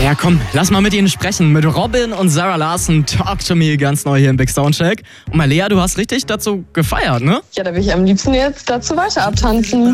Ja, komm, lass mal mit ihnen sprechen. Mit Robin und Sarah Larson, Talk to Me, ganz neu hier im Big Soundcheck. Und Malea, du hast richtig dazu gefeiert, ne? Ja, da will ich am liebsten jetzt dazu weiter abtanzen.